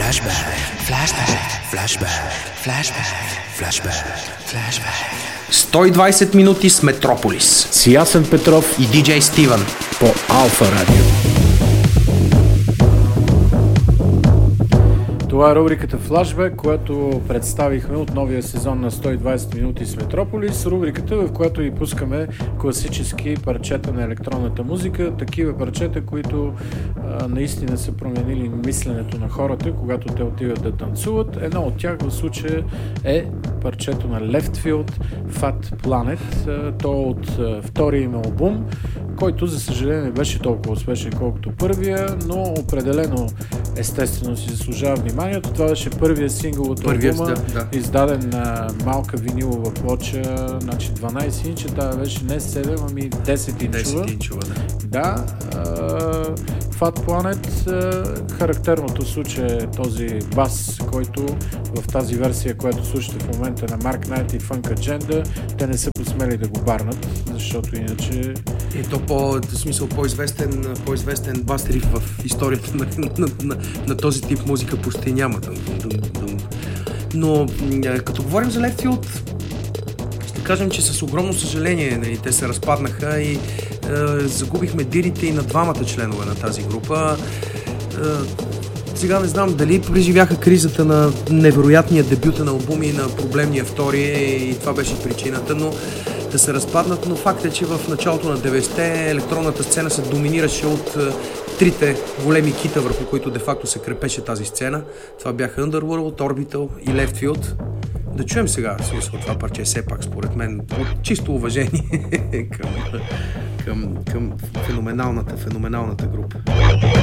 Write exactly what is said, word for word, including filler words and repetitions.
Flashback, flashback, flashback, flashback, flashback, flashback. сто и двайсет минути с Метрополис. С Ясен Петров и диджей Стивън по Алфа Радио. Това е рубриката Flashback, която представихме от новия сезон на сто и двайсет минути с Метрополис. Рубриката, в която и пускаме класически парчета на електронната музика. Такива парчета, които а, наистина са променили мисленето на хората, когато те отиват да танцуват. Едно от тях в случая е парчето на Leftfield, Fat Planet. А, то от а, втория им албум, който за съжаление не беше толкова успешен колкото първия, но определено естествено си заслужава вниманието. Това беше първия сингъл от албума, да, да. Издаден на малка винилова плоча, значи дванайсет инча, това беше не седем, ами десет инчова. десет инчова, да. Да, uh, Fat Planet, uh, характерното случай е този бас, който в тази версия, която слушате в момента на Mark Knight и Funk Agenda, те не са посмели да го барнат, защото иначе... И то по, в смисъл, по-известен, по-известен бас риф в историята на, на, на, на този тип музика почти няма. Но като говорим за Leftfield, ще кажем, че с огромно съжаление нали, те се разпаднаха и е, загубихме дирите и на двамата членове на тази група. Е, сега не знам дали преживяха кризата на невероятния дебют на албуми и на проблемния втори и това беше причината, но да се разпаднат, но факт е, че в началото на деветдесетте електронната сцена се доминираше от е, трите големи кита, върху които де-факто се крепеше тази сцена. Това бяха Underworld, Orbital и Leftfield. Да чуем сега смисъл това парче, все пак според мен, от чисто уважение към, към, към феноменалната, феноменалната група.